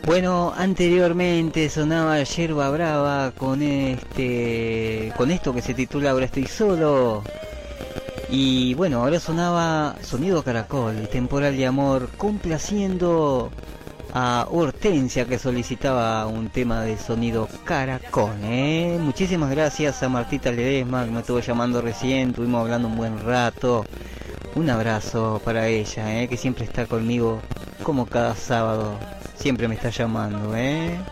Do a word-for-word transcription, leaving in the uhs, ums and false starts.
Bueno, anteriormente sonaba Yerba Brava con este, con esto que se titula Ahora estoy solo. Y bueno, ahora sonaba Sonido Caracol, Temporal de Amor, complaciendo a Hortensia que solicitaba un tema de Sonido Caracol. ¿eh? Muchísimas gracias a Martita Ledesma que me estuvo llamando recién, estuvimos hablando un buen rato. Un abrazo para ella, ¿eh? que siempre está conmigo como cada sábado. Siempre me está llamando, ¿eh?